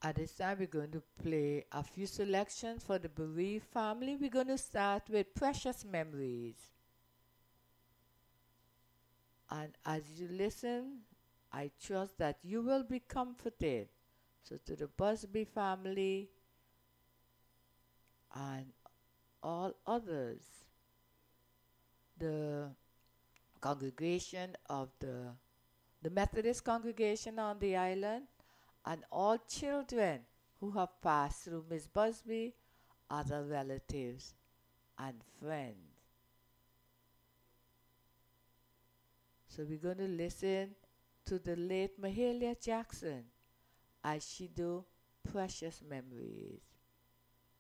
At this time, we're going to play a few selections for the bereaved family. We're going to start with Precious Memories. And as you listen, I trust that you will be comforted. So, to the Busby family and all others, the congregation of the Methodist congregation on the island, and all children who have passed through Miss Busby, other relatives and friends. So we're going to listen to the late Mahalia Jackson as she do Precious Memories.